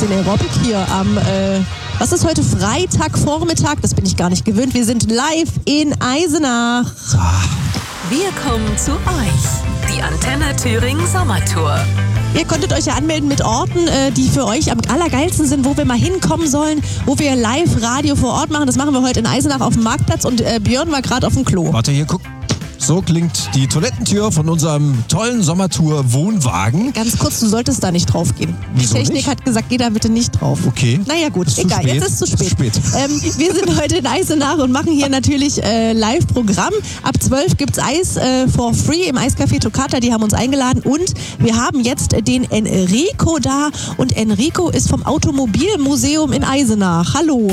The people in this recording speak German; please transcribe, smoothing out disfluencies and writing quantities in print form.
den Aerobic hier am, was ist heute, Freitagvormittag? Das bin ich gar nicht gewöhnt. Wir sind live in Eisenach. So. Wir kommen zu euch. Die Antenne Thüringen Sommertour. Ihr konntet euch ja anmelden mit Orten, die für euch am allergeilsten sind, wo wir mal hinkommen sollen, wo wir Live-Radio vor Ort machen. Das machen wir heute in Eisenach auf dem Marktplatz und Björn war gerade auf dem Klo. Warte, hier, guck. So klingt die Toilettentür von unserem tollen Sommertour-Wohnwagen. Ganz kurz, du solltest da nicht drauf gehen. Wieso Die Technik nicht? hat gesagt, geh da bitte nicht drauf. Okay. Naja gut, Ist zu egal, spät. jetzt ist es zu spät. Zu Wir sind heute in Eisenach und machen hier natürlich Live-Programm. Ab 12 gibt's Eis for free im Eiscafé Toccata, die haben uns eingeladen. Und wir haben jetzt den Enrico da. Und Enrico ist vom Automobilmuseum in Eisenach. Hallo.